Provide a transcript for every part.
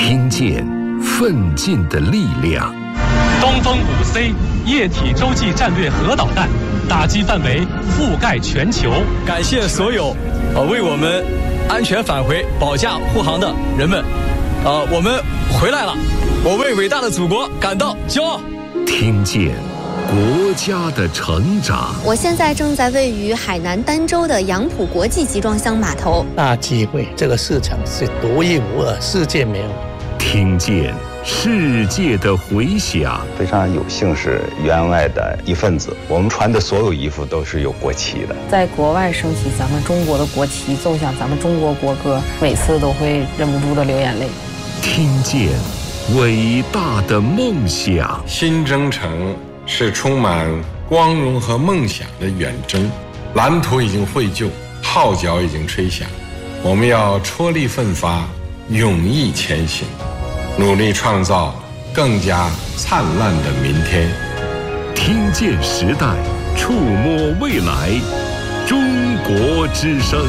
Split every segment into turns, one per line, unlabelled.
听见奋进的力量。
东风5C 液体洲际战略核导弹打击范围覆盖全球。
感谢所有为我们安全返回保驾护航的人们。我们回来了，我为伟大的祖国感到骄傲。
听见国家的成长。
我现在正在位于海南儋州的杨浦国际集装箱码头。
大机会，这个市场是独一无二，世界没有。
听见世界的回响。
非常有幸是员外的一份子，我们穿的所有衣服都是有国旗的。
在国外升起咱们中国的国旗，奏响咱们中国国歌，每次都会忍不住的流眼泪。
听见伟大的梦想。
新征程是充满光荣和梦想的远征，蓝图已经绘就，号角已经吹响，我们要踔厉奋发，勇毅前行，努力创造更加灿烂的明天。
听见时代，触摸未来，中国之声。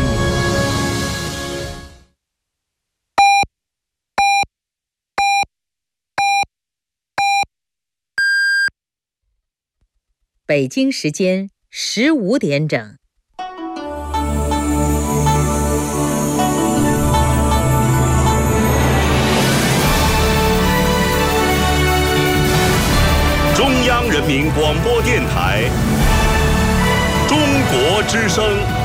北京时间15点整。
中央人民广播电台，中国之声。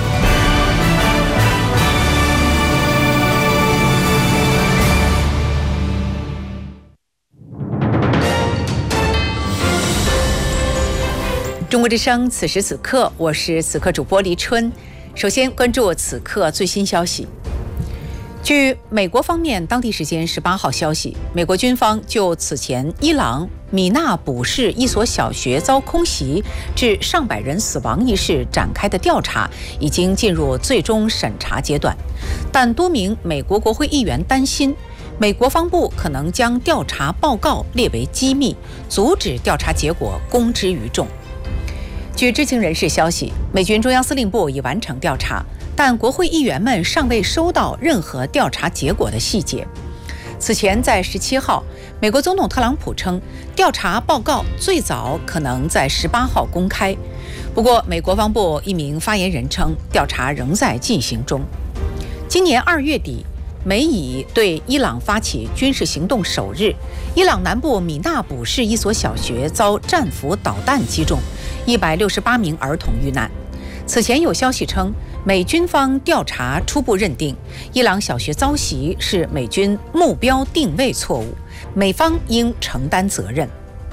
中国之声，此时此刻，我是此刻主播黎春。首先关注此刻最新消息。据美国方面当地时间18号消息，美国军方就此前伊朗米纳卜市一所小学遭空袭致上百人死亡一事展开的调查已经进入最终审查阶段，但多名美国国会议员担心美国方部可能将调查报告列为机密，阻止调查结果公之于众。据知情人士消息，美军中央司令部已完成调查，但国会议员们尚未收到任何调查结果的细节。此前在17号，美国总统特朗普称，调查报告最早可能在18号公开。不过，美国防部一名发言人称，调查仍在进行中。今年2月底，美以对伊朗发起军事行动首日，伊朗南部米纳卜市一所小学遭战斧导弹击中，168名儿童遇难。此前有消息称，美军方调查初步认定，伊朗小学遭袭是美军目标定位错误，美方应承担责任。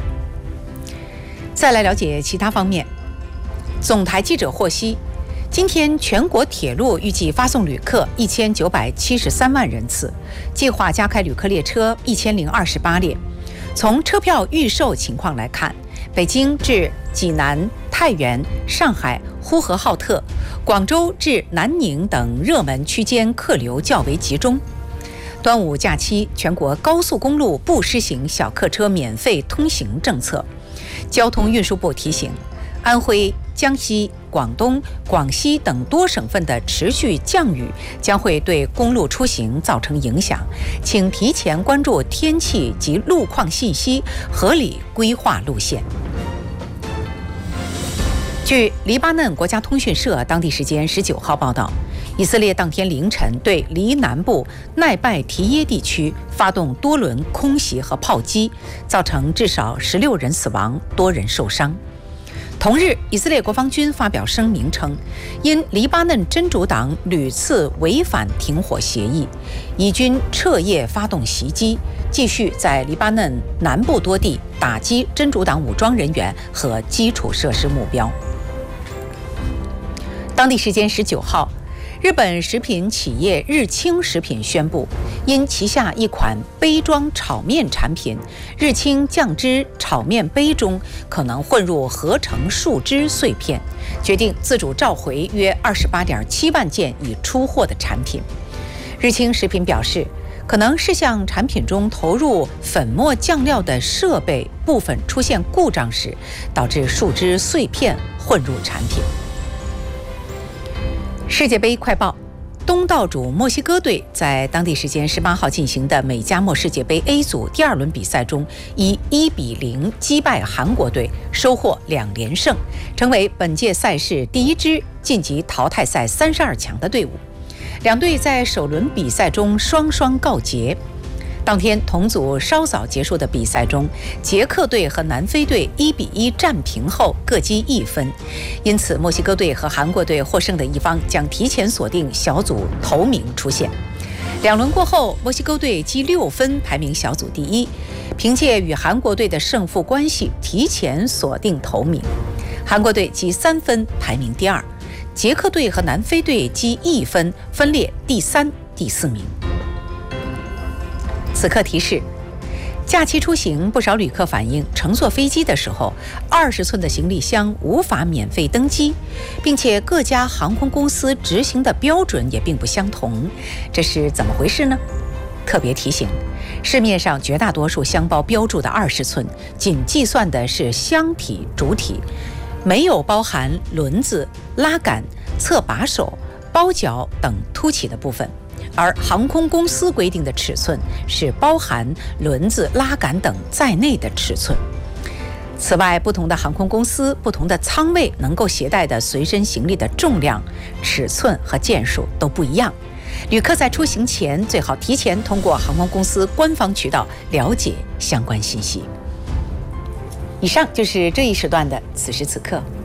再来了解其他方面。总台记者获悉，今天全国铁路预计发送旅客1973万人次，计划加开旅客列车1028列。从车票预售情况来看，北京至济南、太原、上海、呼和浩特、广州至南宁等热门区间客流较为集中。端午假期，全国高速公路不施行小客车免费通行政策。交通运输部提醒，安徽、江西、广东、广西等多省份的持续降雨将会对公路出行造成影响，请提前关注天气及路况信息，合理规划路线。据黎巴嫩国家通讯社当地时间19号报道，以色列当天凌晨对黎南部奈拜提耶地区发动多轮空袭和炮击，造成至少16人死亡，多人受伤。同日，以色列国防军发表声明称，因黎巴嫩真主党屡次违反停火协议，以军彻夜发动袭击，继续在黎巴嫩南部多地打击真主党武装人员和基础设施目标。当地时间19号，日本食品企业日清食品宣布，因旗下一款杯装炒面产品日清酱汁炒面杯中可能混入合成树脂碎片，决定自主召回约28.7万件已出货的产品。日清食品表示，可能是向产品中投入粉末酱料的设备部分出现故障时，导致树脂碎片混入产品。世界杯快报： 东道主墨西哥队在当地时间18号进行的美加墨世界杯 A 组第2轮比赛中，以1-0击败韩国队，收获2连胜，成为本届赛事第1支晋级淘汰赛32强的队伍。两队在首轮比赛中双双告捷。当天同组稍早结束的比赛中，捷克队和南非队1-1战平后各积1分，因此墨西哥队和韩国队获胜的一方将提前锁定小组头名出线。2轮过后，墨西哥队积6分排名小组第1，凭借与韩国队的胜负关系提前锁定头名。韩国队积3分排名第2，捷克队和南非队积1分分列第3、第4名。此刻提示：假期出行，不少旅客反映乘坐飞机的时候，20寸的行李箱无法免费登机，并且各家航空公司执行的标准也并不相同，这是怎么回事呢？特别提醒，市面上绝大多数箱包标注的20寸，仅计算的是箱体主体，没有包含轮子、拉杆、侧把手、包角等凸起的部分。而航空公司规定的尺寸是包含轮子、拉杆等在内的尺寸。此外，不同的航空公司、不同的舱位能够携带的随身行李的重量、尺寸和件数都不一样。旅客在出行前最好提前通过航空公司官方渠道了解相关信息。以上就是这一时段的此时此刻。